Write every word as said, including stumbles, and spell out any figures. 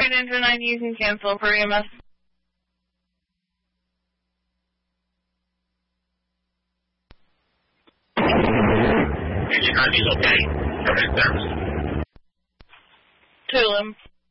Right engine nine, you can cancel for E M S. Engine nine is okay. Permanent service. Tulum.